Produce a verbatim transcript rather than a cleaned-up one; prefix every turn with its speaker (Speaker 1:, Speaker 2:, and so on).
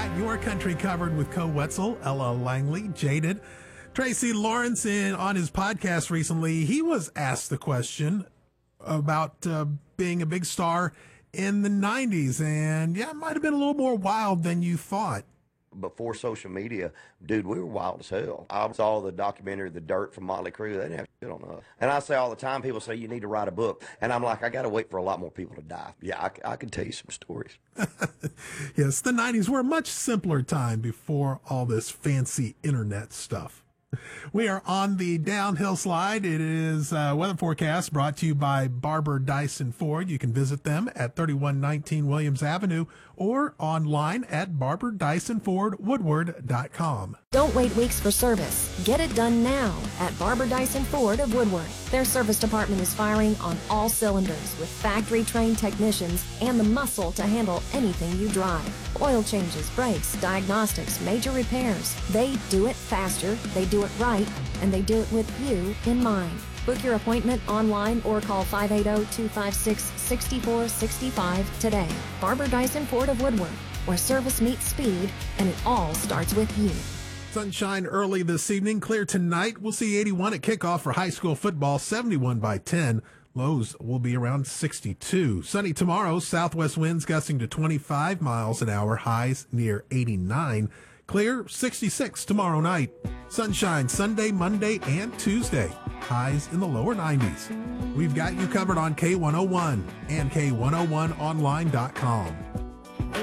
Speaker 1: got your country covered with Co Wetzel, Ella Langley, Jaded. Tracy Lawrence, in on his podcast recently, he was asked the question about uh, being a big star in the nineties, and yeah, it might have been a little more wild than you thought.
Speaker 2: Before social media, dude, we were wild as hell. I saw the documentary The Dirt from Motley Crue. They didn't have shit on us. And I say all the time, people say you need to write a book. And I'm like, I got to wait for a lot more people to die. Yeah, I, I can tell you some stories.
Speaker 1: Yes, the nineties were a much simpler time before all this fancy internet stuff. We are on the downhill slide. It is uh, weather forecast brought to you by Barber Dyson Ford. You can visit them at thirty-one nineteen Williams Avenue or online at barber dyson ford woodward dot com.
Speaker 3: Don't wait weeks for service. Get it done now at Barber Dyson Ford of Woodward. Their service department is firing on all cylinders with factory-trained technicians and the muscle to handle anything you drive. Oil changes, brakes, diagnostics, major repairs. They do it faster, they do it right, and they do it with you in mind. Book your appointment online or call five eight zero, two five six, six four six five today. Barber Dyson Ford of Woodward, where service meets speed, and it all starts with you.
Speaker 1: Sunshine early this evening, clear tonight. We'll see eighty-one at kickoff for high school football, seventy-one by ten. Lows will be around sixty-two. Sunny tomorrow, southwest winds gusting to twenty-five miles an hour, highs near eighty-nine. Clear, sixty-six tomorrow night. Sunshine Sunday, Monday, and Tuesday. Highs in the lower nineties. We've got you covered on K one oh one and K one oh one online dot com.